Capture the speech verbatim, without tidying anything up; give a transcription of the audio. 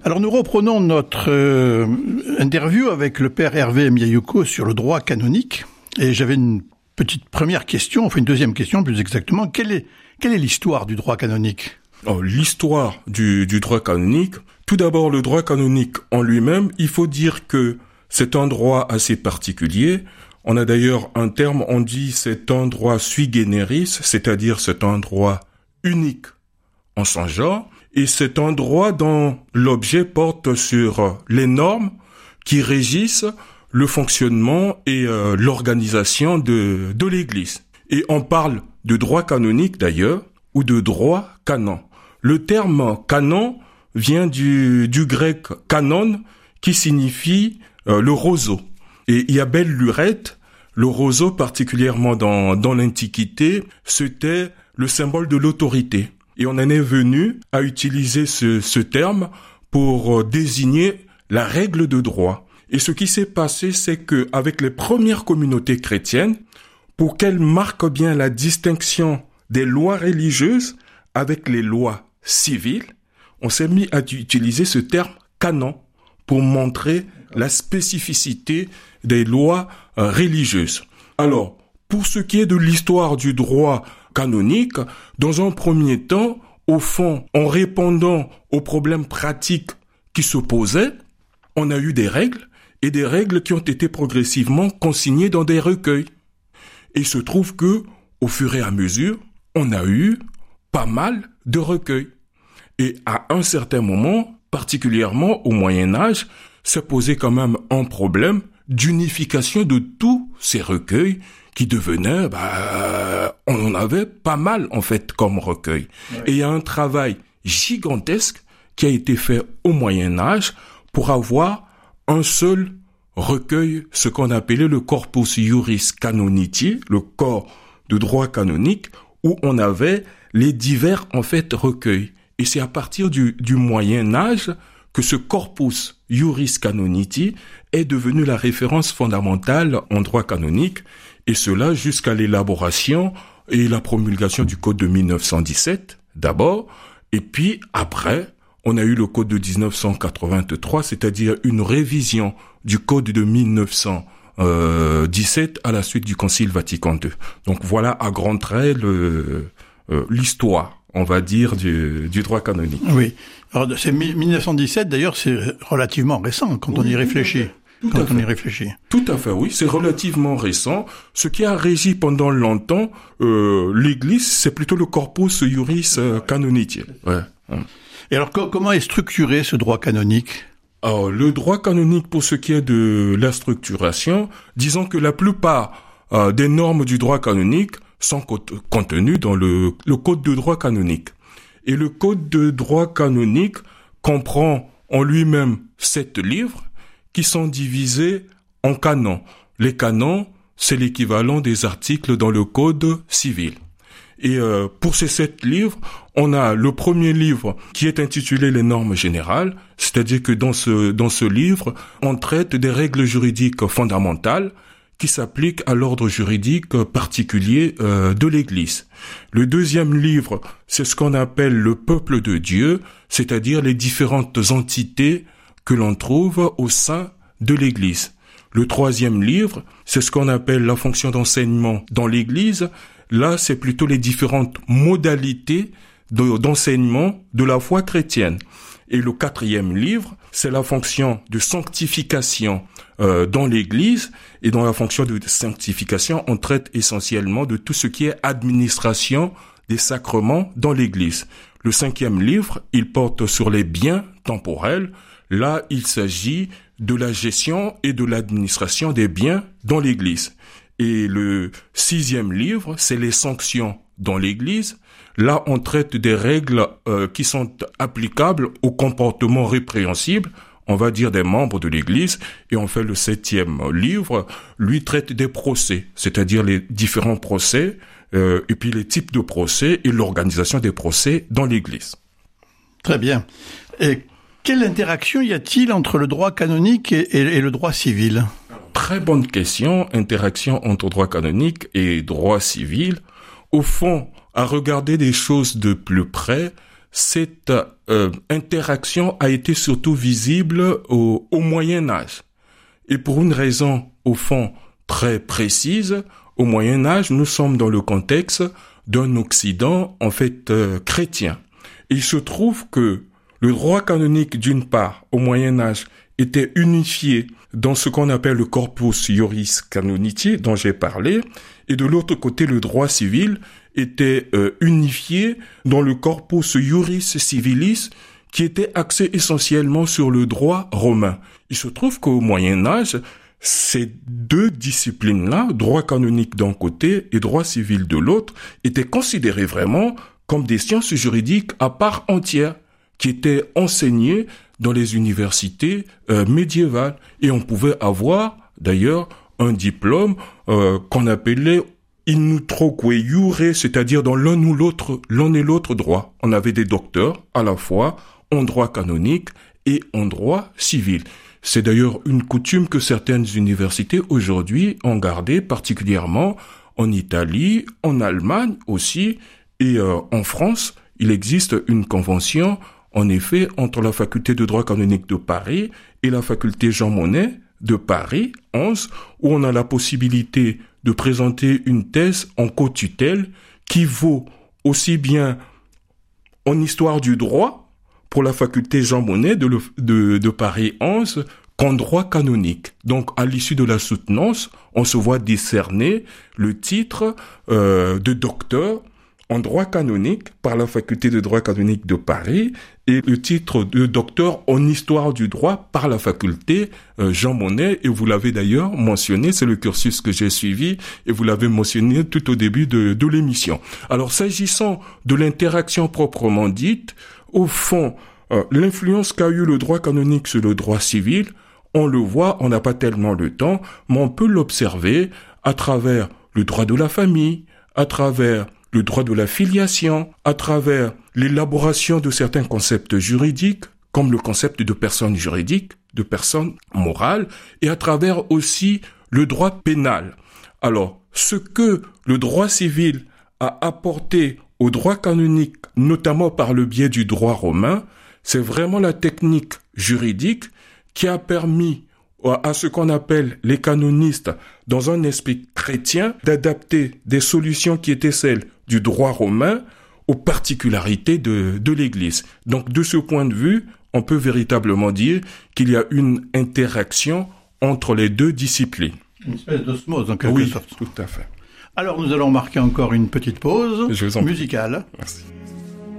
Alors nous reprenons notre euh, interview avec le père Hervé Miayuko sur le droit canonique. Et j'avais une petite première question, enfin une deuxième question plus exactement. Quelle est, quelle est l'histoire du droit canonique ? Oh, l'histoire du, du droit canonique, tout d'abord le droit canonique en lui-même, il faut dire que c'est un droit assez particulier. On a d'ailleurs un terme, on dit c'est un droit sui generis, c'est-à-dire c'est un droit unique en son genre. Et c'est un droit dont l'objet porte sur les normes qui régissent le fonctionnement et euh, l'organisation de, de l'Église. Et on parle de droit canonique d'ailleurs, ou de droit canon. Le terme canon vient du, du grec canon, qui signifie euh, le roseau. Et il y a belle lurette, le roseau particulièrement dans, dans l'Antiquité, c'était le symbole de l'autorité. Et on en est venu à utiliser ce, ce terme pour désigner la règle de droit. Et ce qui s'est passé, c'est que avec les premières communautés chrétiennes, pour qu'elles marquent bien la distinction des lois religieuses avec les lois civiles, on s'est mis à utiliser ce terme canon pour montrer la spécificité des lois euh, religieuses. Alors, pour ce qui est de l'histoire du droit canonique, dans un premier temps, au fond, en répondant aux problèmes pratiques qui se posaient, on a eu des règles, et des règles qui ont été progressivement consignées dans des recueils. Et il se trouve que, au fur et à mesure, on a eu pas mal de recueils. Et à un certain moment, particulièrement au Moyen-Âge, s'est posé quand même un problème d'unification de tous ces recueils qui devenaient, bah, on en avait pas mal en fait comme recueil. Ouais. Et il y a un travail gigantesque qui a été fait au Moyen-Âge pour avoir un seul recueil, ce qu'on appelait le Corpus Juris Canonici, le corps de droit canonique, où on avait les divers en fait recueils. Et c'est à partir du, du Moyen-Âge que ce Corpus Juris Canonici est devenu la référence fondamentale en droit canonique, et cela jusqu'à l'élaboration et la promulgation du Code de mille neuf cent dix-sept, d'abord, et puis après, on a eu le Code de dix-neuf cent quatre-vingt-trois, c'est-à-dire une révision du Code de mille neuf cent dix-sept à la suite du Concile Vatican deux. Donc voilà à grands traits le, euh, l'histoire, on va dire, du, du droit canonique. Oui. Alors c'est mille neuf cent dix-sept, d'ailleurs, c'est relativement récent quand oui, on y réfléchit. Tout quand à on fait. y réfléchit. Tout à fait, oui, c'est relativement récent. Ce qui a régi pendant longtemps euh, l'Église, c'est plutôt le Corpus Juris euh, Canonici. Ouais. Et alors, co- comment est structuré ce droit canonique ? Alors, le droit canonique, pour ce qui est de la structuration, disons que la plupart euh, des normes du droit canonique sont co- contenues dans le, le Code de droit canonique. Et le Code de droit canonique comprend en lui-même sept livres qui sont divisés en canons. Les canons, c'est l'équivalent des articles dans le Code civil. Et euh, pour ces sept livres, on a le premier livre qui est intitulé les normes générales, c'est-à-dire que dans ce dans ce livre, on traite des règles juridiques fondamentales qui s'appliquent à l'ordre juridique particulier euh, de l'Église. Le deuxième livre, c'est ce qu'on appelle le peuple de Dieu, c'est-à-dire les différentes entités que l'on trouve au sein de l'Église. Le troisième livre, c'est ce qu'on appelle la fonction d'enseignement dans l'Église. Là, c'est plutôt les différentes modalités de, d'enseignement de la foi chrétienne. Et le quatrième livre, c'est la fonction de sanctification euh, dans l'Église. Et dans la fonction de sanctification, on traite essentiellement de tout ce qui est administration des sacrements dans l'Église. Le cinquième livre, il porte sur les biens temporels. Là, il s'agit de la gestion et de l'administration des biens dans l'Église. Et le sixième livre, c'est les sanctions dans l'Église. Là, on traite des règles euh, qui sont applicables au comportement répréhensible, on va dire des membres de l'Église. Et on fait le septième livre, lui traite des procès, c'est-à-dire les différents procès, euh, et puis les types de procès et l'organisation des procès dans l'Église. Très bien. Et quelle interaction y a-t-il entre le droit canonique et, et, et le droit civil ? Très bonne question, interaction entre droit canonique et droit civil. Au fond, à regarder des choses de plus près, cette euh, interaction a été surtout visible au, au Moyen Âge. Et pour une raison, au fond, très précise, au Moyen Âge, nous sommes dans le contexte d'un Occident, en fait, euh, chrétien. Et il se trouve que le droit canonique, d'une part, au Moyen Âge, était unifié dans ce qu'on appelle le corpus iuris canonici, dont j'ai parlé, et de l'autre côté, le droit civil était euh, unifié dans le corpus iuris civilis, qui était axé essentiellement sur le droit romain. Il se trouve qu'au Moyen Âge, ces deux disciplines-là, droit canonique d'un côté et droit civil de l'autre, étaient considérées vraiment comme des sciences juridiques à part entière, qui étaient enseignées dans les universités euh, médiévales. Et on pouvait avoir, d'ailleurs, un diplôme euh, qu'on appelait in utroque iure, c'est-à-dire dans l'un ou l'autre, l'un et l'autre droit. On avait des docteurs à la fois en droit canonique et en droit civil. C'est d'ailleurs une coutume que certaines universités aujourd'hui ont gardée, particulièrement en Italie, en Allemagne aussi, et euh, en France. Il existe une convention, en effet, entre la faculté de droit canonique de Paris et la faculté Jean Monnet de Paris, onze, où on a la possibilité de présenter une thèse en co-tutelle qui vaut aussi bien en histoire du droit pour la faculté Jean Monnet de, le, de, de Paris onze qu'en droit canonique. Donc, à l'issue de la soutenance, on se voit décerner le titre euh, de docteur en droit canonique par la faculté de droit canonique de Paris et le titre de docteur en histoire du droit par la faculté euh, Jean Monnet. Et vous l'avez d'ailleurs mentionné, c'est le cursus que j'ai suivi et vous l'avez mentionné tout au début de, de l'émission. Alors, s'agissant de l'interaction proprement dite, au fond, euh, l'influence qu'a eu le droit canonique sur le droit civil, on le voit, on n'a pas tellement le temps, mais on peut l'observer à travers le droit de la famille, à travers le droit de la filiation, à travers l'élaboration de certains concepts juridiques, comme le concept de personne juridique, de personne morale, et à travers aussi le droit pénal. Alors, ce que le droit civil a apporté au droit canonique, notamment par le biais du droit romain, c'est vraiment la technique juridique qui a permis à ce qu'on appelle les canonistes, dans un esprit chrétien, d'adapter des solutions qui étaient celles du droit romain aux particularités de, de l'Église. Donc, de ce point de vue, on peut véritablement dire qu'il y a une interaction entre les deux disciplines. Une espèce d'osmose, en quelque oui, sorte. Tout à fait. Alors, nous allons marquer encore une petite pause Je vous en musicale. Merci.